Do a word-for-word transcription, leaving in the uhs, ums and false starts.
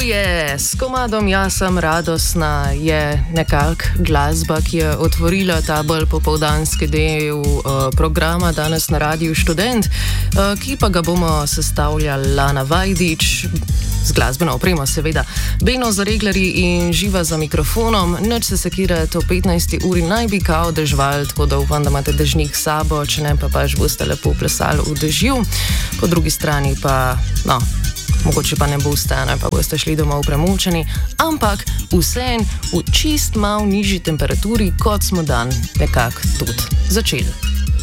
je, s komadom Jaz sem radosna je nekak glasba, ki je otvorila ta bolj popoldanski del uh, programa danes na Radiu Študent, uh, ki pa ga bomo sestavljali Lana Vajdič, z glasbeno opremo seveda, Beno Zareglerji in Živa za mikrofonom. Nič se sekirate, o petnajsti uri naj bi kao dežval, tako da upam, da imate dežnik s sabo, če ne pa pač boste lepo plesali v dežju. Po drugi strani pa, no, mogoče pa ne boste, ne pa boste šli domov premučeni, ampak vseen v čist mal nižji temperaturi, kot smo dan nekako tudi začeli.